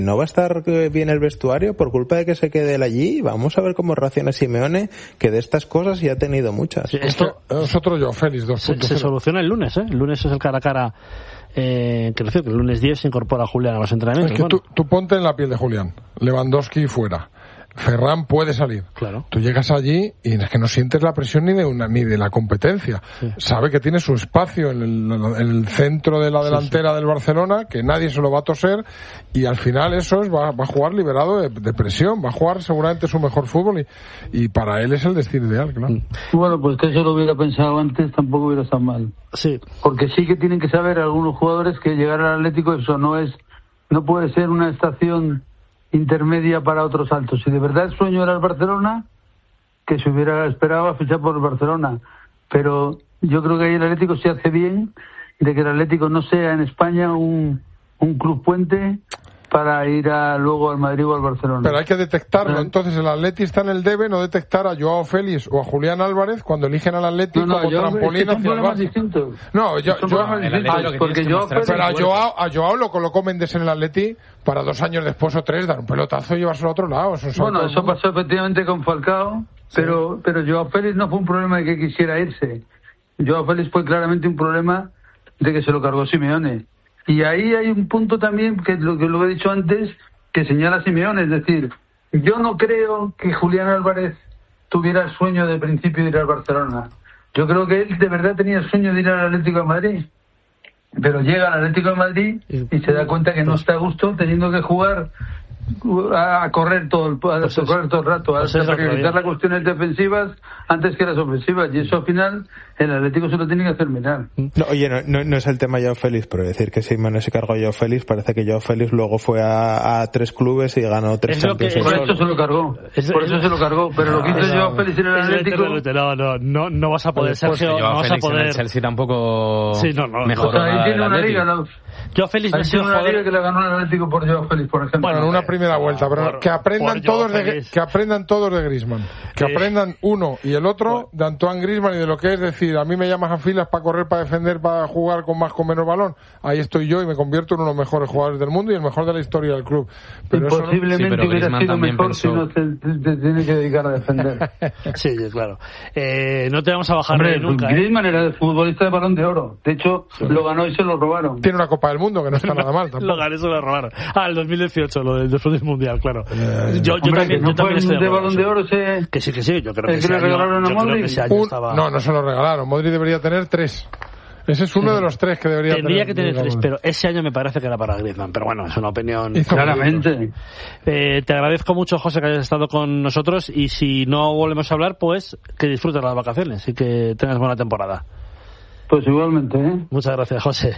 ¿No va a estar bien el vestuario por culpa de que se quede él allí? Vamos a ver cómo reacciona Simeone, que de estas cosas ya ha tenido muchas. Sí, esto nosotros Joao Félix 2.0. Se soluciona el lunes, ¿eh? El lunes es el cara a cara. Que el lunes 10 se incorpora Julián a los entrenamientos. Es que tú ponte en la piel de Julián. Lewandowski fuera. Ferran puede salir. Claro. Tú llegas allí y es que no sientes la presión ni de la competencia. Sí. Sabe que tiene su espacio en el centro de la delantera del Barcelona, que nadie se lo va a toser, y al final eso va a jugar liberado de presión, va a jugar seguramente su mejor fútbol y para él es el destino ideal, claro. Bueno, pues que eso lo hubiera pensado antes, tampoco hubiera estado mal. Sí. Porque sí que tienen que saber algunos jugadores que llegar al Atlético eso no puede ser una estación intermedia para otros saltos. Si de verdad el sueño era el Barcelona, que se hubiera esperado fichar por el Barcelona. Pero yo creo que ahí el Atlético se hace bien de que el Atlético no sea en España un club puente para ir luego al Madrid o al Barcelona. Pero hay que detectarlo. Entonces el Atleti está en el debe no detectar a Joao Félix o a Julián Álvarez cuando eligen al Atleti como trampolín hacia el Barça. No, a Joao lo colocó Méndez en el Atleti para 2 años después o 3 dar un pelotazo y llevárselo a otro lado. Eso pasó efectivamente con Falcao, sí. pero Joao Félix no fue un problema de que quisiera irse. Joao Félix fue claramente un problema de que se lo cargó Simeone. Y ahí hay un punto también que lo he dicho antes, que señala Simeone, es decir, yo no creo que Julián Álvarez tuviera el sueño de principio de ir al Barcelona. Yo creo que él de verdad tenía el sueño de ir al Atlético de Madrid, pero llega al Atlético de Madrid y se da cuenta que no está a gusto teniendo que jugar a correr todo el rato, a priorizar las cuestiones defensivas antes que las ofensivas, y eso al final el Atlético se lo tiene que hacer mirar. No es el tema Joao Félix, pero decir que Simeone se cargó a Joao Félix, parece que Joao Félix luego fue a 3 clubes y ganó 3 Champions. Por eso se lo cargó, pero lo que hizo Joao Félix en el Atlético... No vas a poder, Sergio, no vas a poder... El Chelsea tampoco mejoró. O sea, ahí tiene una liga, ¿no? Joao Félix no ha sido una liga que le ganó el Atlético por Joao Félix, por ejemplo. Bueno, en una primera vuelta, pero que aprendan todos de Griezmann. Que aprendan uno y el otro de Antoine Griezmann y de lo que es decir, a mí me llamas a filas para correr, para defender, para jugar con menos balón. Ahí estoy yo y me convierto en uno de los mejores jugadores del mundo y el mejor de la historia del club. Pero posiblemente hubiera sido mejor si no te tienes que dedicar a defender. Sí, claro. No te vamos a bajar nunca. Griezmann era el futbolista de Balón de Oro. De hecho, lo ganó y se lo robaron. Tiene una Copa del Mundo que no está nada mal tampoco. Lo gané, se lo robaron. El 2018, lo del después del Mundial, claro. Yo también estoy de Balón de Oro. Que sí, yo creo que ese año estaba... No se lo regalaron. Modric debería tener 3. Ese es uno de los 3 que debería tener. Tendría que tener 3, pero ese año me parece que era para Griezmann. Pero bueno, es una opinión. Claramente. Te agradezco mucho, José, que hayas estado con nosotros. Y si no volvemos a hablar, pues que disfrutes las vacaciones y que tengas buena temporada. Pues igualmente, Muchas gracias, José.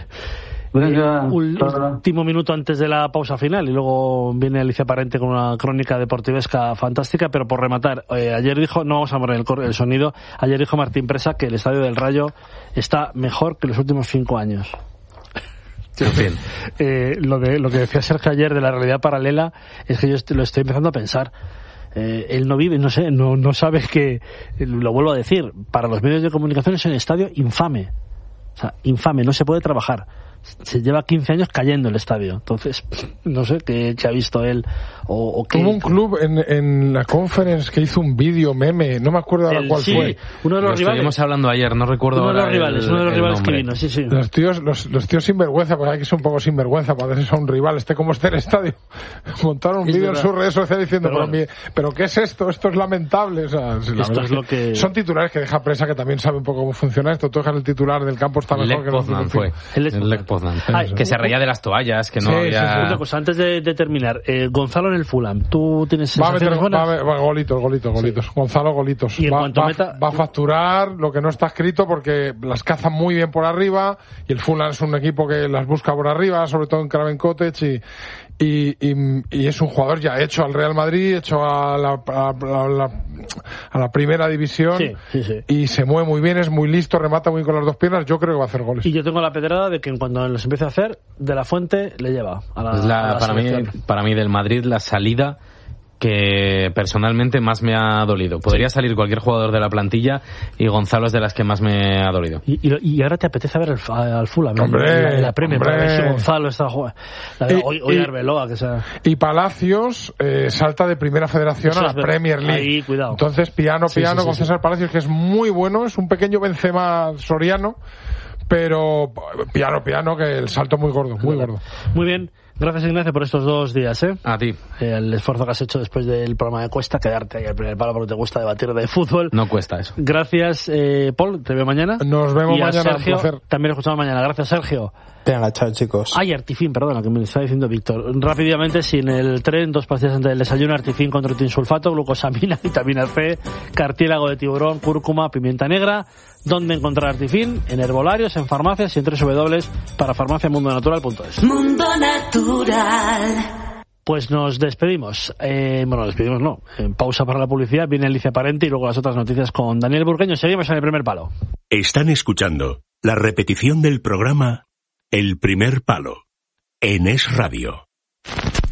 Último minuto antes de la pausa final y luego viene Alicia Parente con una crónica deportivesca fantástica, pero por rematar, ayer dijo, no vamos a mover el sonido, ayer dijo Martín Presa que el Estadio del Rayo está mejor que los últimos 5 años. En fin. Lo que decía Sergio ayer de la realidad paralela es que yo lo estoy empezando a pensar. Él no vive, no sabe que, lo vuelvo a decir, para los medios de comunicación es un estadio infame. O sea, infame, no se puede trabajar. Se lleva 15 años cayendo el estadio. Entonces, no sé qué ha visto él o qué. Hubo un club en la conference que hizo un vídeo meme, no me acuerdo ahora cuál fue. Uno de los rivales. Estuvimos hablando ayer, no recuerdo uno de los rivales que vino, sí. Los tíos sinvergüenza, porque hay que ser un poco sinvergüenza para hacerse a un rival, como esté el estadio. Montaron un vídeo en sus redes sociales diciendo, pero ¿qué es esto? Esto es lamentable. O sea, esto es lo que... Son titulares que deja Presa, que también sabe un poco cómo funciona esto. Tú dejas el titular del campo está mejor que Poznan fue. Que se reía de las toallas, que no había... Una cosa, antes de terminar, Gonzalo en el Fulham, ¿tú tienes sensaciones buenas? Golitos. Gonzalo, golitos. Y va a facturar lo que no está escrito porque las cazan muy bien por arriba y el Fulham es un equipo que las busca por arriba, sobre todo en Craven Cottage y es un jugador ya hecho al Real Madrid, hecho a la primera división. Sí. Y se mueve muy bien, es muy listo, remata muy bien con las 2 piernas. Yo creo que va a hacer goles. Y yo tengo la pedrada de que en cuanto los empiece a hacer, De La Fuente le lleva a la para mí del Madrid la salida que personalmente más me ha dolido. Podría salir cualquier jugador de la plantilla y Gonzalo es de las que me ha dolido. Y ahora te apetece ver al Fulham, la Premier, para ver si Gonzalo está jugando. Hoy Arbeloa, que sea. Y Palacios salta de Primera Federación a la Premier League. Ahí, cuidado. Entonces, piano con César Palacios, que es muy bueno, es un pequeño Benzema soriano, pero piano, que el salto muy gordo, muy gordo. Muy bien. Gracias, Ignacio, por estos 2 días, ¿eh? A ti. El esfuerzo que has hecho después del programa de Cuesta, quedarte ahí al primer palo porque te gusta debatir de fútbol. No cuesta eso. Gracias, Paul, te veo mañana. Nos vemos mañana, Sergio, un placer. También lo escuchamos mañana. Gracias, Sergio. Venga, chao, chicos. Ay, Artifin, perdona, que me está diciendo Víctor. Rápidamente, sin el tren, 2 pastillas antes del desayuno: Artifin con trotinsulfato, glucosamina, vitamina C, cartílago de tiburón, cúrcuma, pimienta negra. ¿Dónde encontrar Artifin? En herbolarios, en farmacias y en www.parafarmaciamundonatural.es. Mundo Natural. Pues nos despedimos. No. En pausa para la publicidad viene Alicia Parente y luego las otras noticias con Daniel Burgueño. Seguimos en el primer palo. Están escuchando la repetición del programa El Primer Palo en Es Radio.